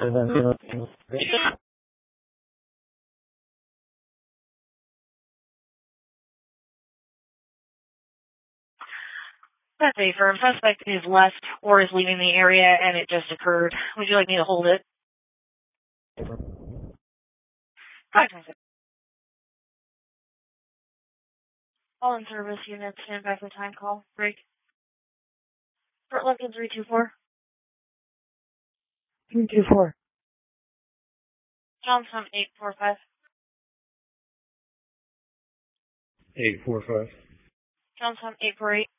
That's a firm. Suspect is left or is leaving the area, and it just occurred. Would you like me to hold it? All in service units, stand by for time call. Break. Fort Lincoln 324. 324. Johnstown 845. 845. Johnstown 848.